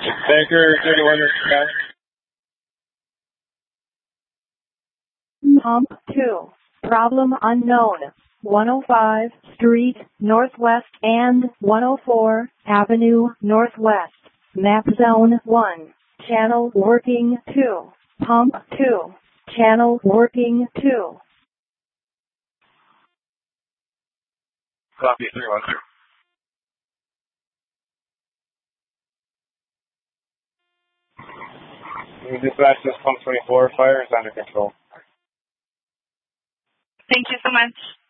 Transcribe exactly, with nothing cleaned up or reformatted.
Tanker thirty-one. Pump two. Problem unknown. one oh five Street Northwest and one oh four Avenue Northwest. Map zone one. Channel working two. Pump two. Channel working two. Copy three one. Dispatch, this pump twenty-four, fire is under control. Thank you so much.